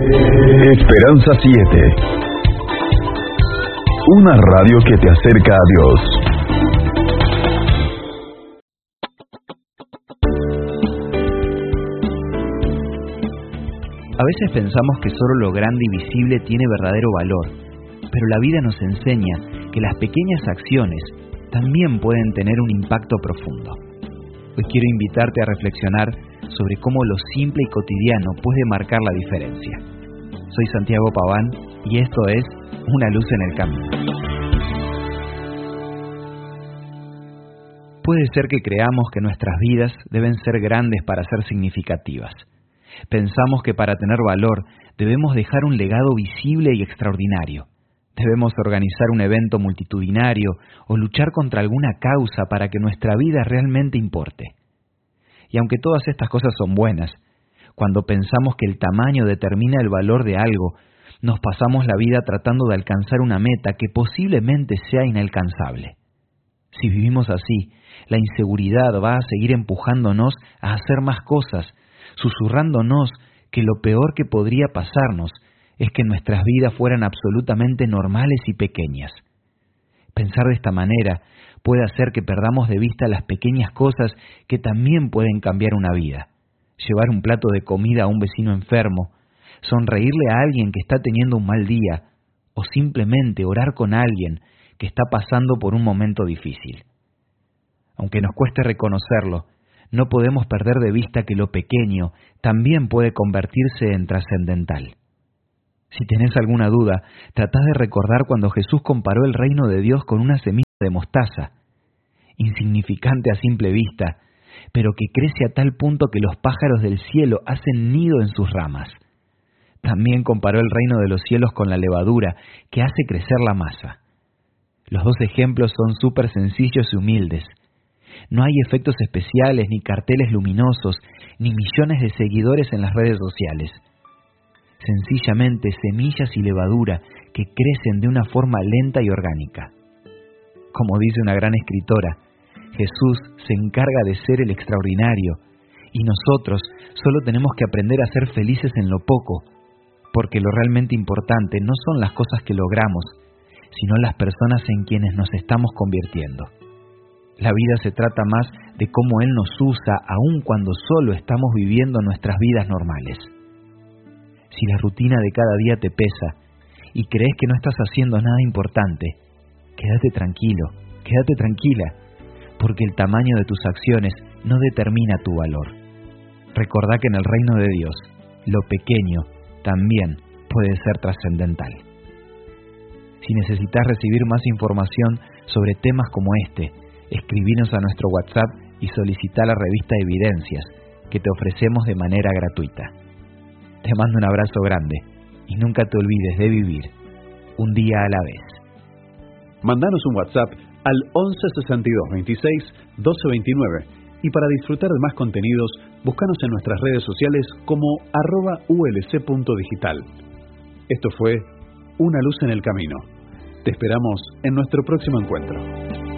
Esperanza 7. Una radio que te acerca a Dios. A veces pensamos que solo lo grande y visible tiene verdadero valor, pero la vida nos enseña que las pequeñas acciones también pueden tener un impacto profundo. Hoy quiero invitarte a reflexionar sobre cómo lo simple y cotidiano puede marcar la diferencia. Soy Santiago Paván y esto es Una luz en el camino. Puede ser que creamos que nuestras vidas deben ser grandes para ser significativas. Pensamos que para tener valor debemos dejar un legado visible y extraordinario. Debemos organizar un evento multitudinario o luchar contra alguna causa para que nuestra vida realmente importe. Y aunque todas estas cosas son buenas, cuando pensamos que el tamaño determina el valor de algo, nos pasamos la vida tratando de alcanzar una meta que posiblemente sea inalcanzable. Si vivimos así, la inseguridad va a seguir empujándonos a hacer más cosas, susurrándonos que lo peor que podría pasarnos es que nuestras vidas fueran absolutamente normales y pequeñas. Pensar de esta manera puede hacer que perdamos de vista las pequeñas cosas que también pueden cambiar una vida. Llevar un plato de comida a un vecino enfermo, sonreírle a alguien que está teniendo un mal día, o simplemente orar con alguien que está pasando por un momento difícil. Aunque nos cueste reconocerlo, no podemos perder de vista que lo pequeño también puede convertirse en trascendental. Si tenés alguna duda, tratá de recordar cuando Jesús comparó el reino de Dios con una semilla de mostaza, insignificante a simple vista, pero que crece a tal punto que los pájaros del cielo hacen nido en sus ramas. También comparó el reino de los cielos con la levadura, que hace crecer la masa. Los dos ejemplos son súper sencillos y humildes. No hay efectos especiales, ni carteles luminosos, ni millones de seguidores en las redes sociales. Sencillamente semillas y levadura que crecen de una forma lenta y orgánica. Como dice una gran escritora, Jesús se encarga de ser el extraordinario y nosotros solo tenemos que aprender a ser felices en lo poco, porque lo realmente importante no son las cosas que logramos, sino las personas en quienes nos estamos convirtiendo. La vida se trata más de cómo Él nos usa aun cuando solo estamos viviendo nuestras vidas normales. Si la rutina de cada día te pesa y crees que no estás haciendo nada importante, quédate tranquilo, quédate tranquila, porque el tamaño de tus acciones no determina tu valor. Recordá que en el reino de Dios, lo pequeño también puede ser trascendental. Si necesitas recibir más información sobre temas como este, escribinos a nuestro WhatsApp y solicita la revista Evidencias, que te ofrecemos de manera gratuita. Te mando un abrazo grande y nunca te olvides de vivir un día a la vez. Mandanos un WhatsApp al 11 62 26 12 29 y para disfrutar de más contenidos, búscanos en nuestras redes sociales como @ulc.digital. Esto fue Una luz en el camino. Te esperamos en nuestro próximo encuentro.